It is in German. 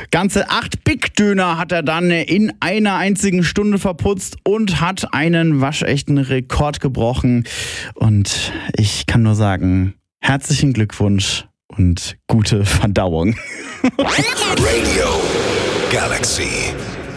Ganze 8 Big Döner hat er dann in einer einzigen Stunde verputzt und hat einen waschechten Rekord gebrochen. Und ich kann nur sagen, herzlichen Glückwunsch und gute Verdauung. Radio Galaxy.